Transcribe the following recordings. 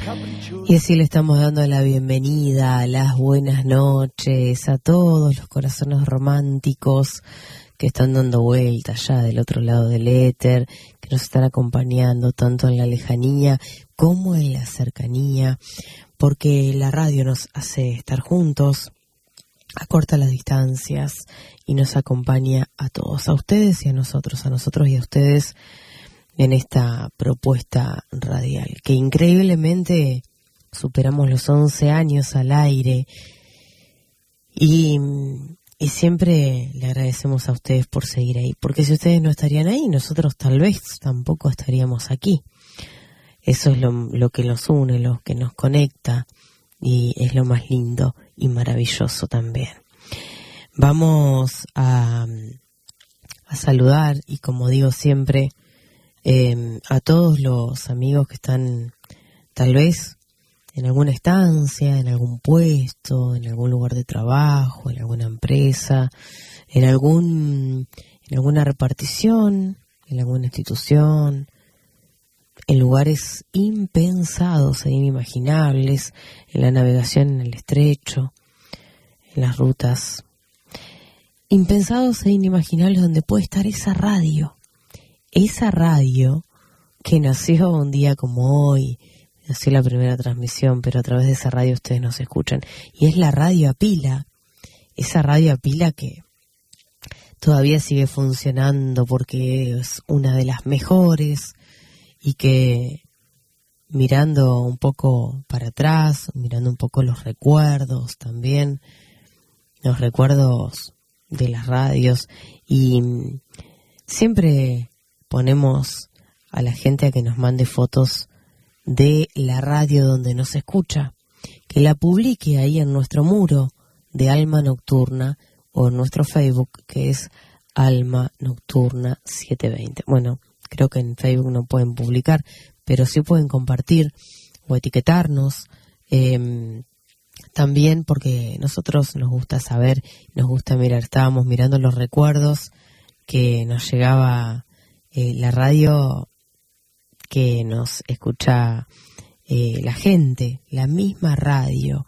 Y así le estamos dando la bienvenida, las buenas noches a todos los corazones románticos que están dando vuelta allá del otro lado del éter, que nos están acompañando tanto en la lejanía como en la cercanía, porque la radio nos hace estar juntos, acorta las distancias y nos acompaña a todos, a ustedes y a nosotros y a ustedes en esta propuesta radial, que increíblemente superamos los 11 años al aire y siempre le agradecemos a ustedes por seguir ahí, porque si ustedes no estarían ahí, nosotros tal vez tampoco estaríamos aquí. Eso es lo que nos une, lo que nos conecta y es lo más lindo y maravilloso también. Vamos a saludar y, como digo siempre, a todos los amigos que están tal vez en alguna estancia, en algún puesto, en algún lugar de trabajo, en alguna empresa, en alguna repartición, en alguna institución, en lugares impensados e inimaginables, en la navegación en el estrecho, en las rutas impensados e inimaginables donde puede estar esa radio que nació un día como hoy, nació la primera transmisión, pero a través de esa radio ustedes nos escuchan, y es la radio a pila, esa radio a pila que todavía sigue funcionando porque es una de las mejores y que, mirando un poco para atrás, mirando un poco los recuerdos también, los recuerdos de las radios, y siempre ponemos a la gente a que nos mande fotos de la radio donde nos escucha, que la publique ahí en nuestro muro de Alma Nocturna o en nuestro Facebook, que es Alma Nocturna 720. Bueno, creo que en Facebook no pueden publicar, pero sí pueden compartir o etiquetarnos, también porque nosotros nos gusta saber, nos gusta mirar. Estábamos mirando los recuerdos que nos llegaba la radio que nos escucha la gente, la misma radio,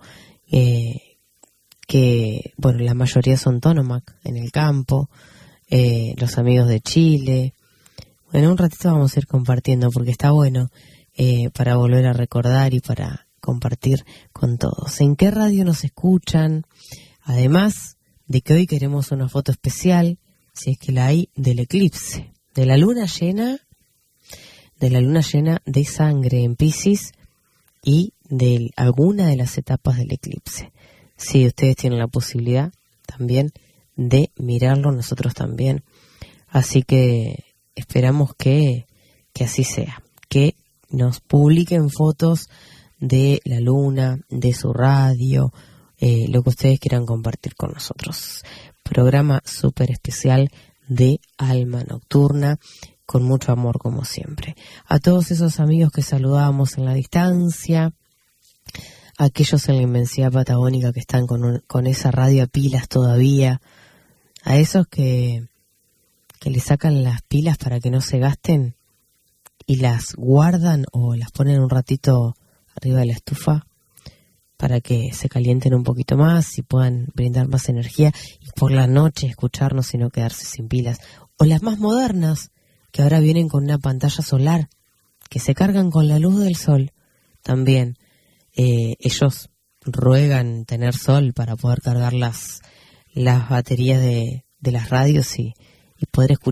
que, bueno, la mayoría son Tonomac en el campo, los amigos de Chile. Bueno, un ratito vamos a ir compartiendo porque está bueno para volver a recordar y para compartir con todos. ¿En qué radio nos escuchan? Además de que hoy queremos una foto especial, si es que la hay, del eclipse, de la luna llena de sangre en Piscis y de alguna de las etapas del eclipse. Si ustedes tienen la posibilidad también de mirarlo, nosotros también. Así que esperamos que así sea, que nos publiquen fotos de la luna, de su radio, lo que ustedes quieran compartir con nosotros. Programa súper especial de Alma Nocturna, con mucho amor como siempre. A todos esos amigos que saludábamos en la distancia, a aquellos en la inmensidad patagónica que están con esa radio a pilas todavía, a esos que le sacan las pilas para que no se gasten y las guardan o las ponen un ratito arriba de la estufa para que se calienten un poquito más y puedan brindar más energía y por la noche escucharnos y no quedarse sin pilas. O las más modernas, que ahora vienen con una pantalla solar, que se cargan con la luz del sol. También ellos ruegan tener sol para poder cargar las baterías de las radios y poder escuchar